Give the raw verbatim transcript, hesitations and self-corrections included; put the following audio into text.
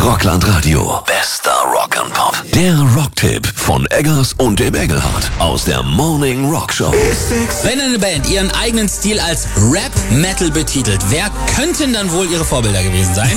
Rockland Radio. Bester Rock and Pop. Der Rocktipp von Eggers und dem Engelhardt aus der Morning Rock Show. Wenn eine Band ihren eigenen Stil als Rap-Metal betitelt, wer könnten dann wohl ihre Vorbilder gewesen sein?